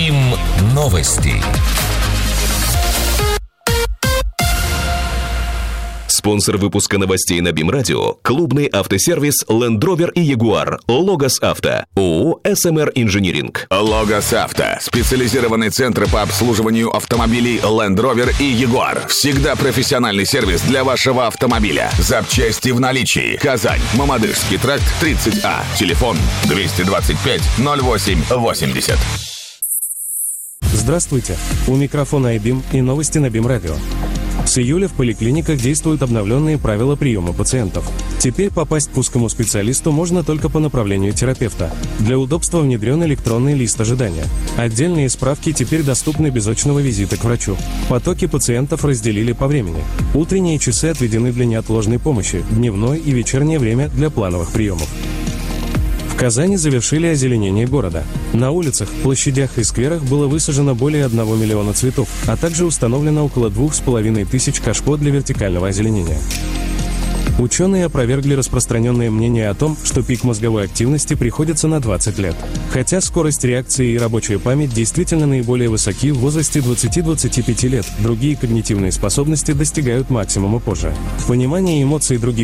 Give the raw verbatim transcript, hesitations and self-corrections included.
АЙБИМ новости. Спонсор выпуска новостей на БИМ Радио – клубный автосервис Land Rover и Jaguar, Логос Авто, ООО эс эм эр Инжиниринг. Логос Авто – специализированный центр по обслуживанию автомобилей Land Rover и Jaguar. Всегда профессиональный сервис для вашего автомобиля. Запчасти в наличии. Казань, Мамадышский тракт, тридцать А. Телефон двести двадцать пять ноль восемь восемьдесят. Здравствуйте. У микрофона АЙБИМ и новости на БИМ Радио. С июля в поликлиниках действуют обновленные правила приема пациентов. Теперь попасть к узкому специалисту можно только по направлению терапевта. Для удобства внедрен электронный лист ожидания. Отдельные справки теперь доступны без очного визита к врачу. Потоки пациентов разделили по времени. Утренние часы отведены для неотложной помощи, дневное и вечернее время для плановых приемов. В Казани завершили озеленение города. На улицах, площадях и скверах было высажено более одного миллиона цветов, а также установлено около двух с половиной тысяч кашпо для вертикального озеленения. Ученые опровергли распространенное мнение о том, что пик мозговой активности приходится на двадцать лет. Хотя скорость реакции и рабочая память действительно наиболее высоки в возрасте двадцати-двадцати пяти лет, другие когнитивные способности достигают максимума позже. Понимание эмоций других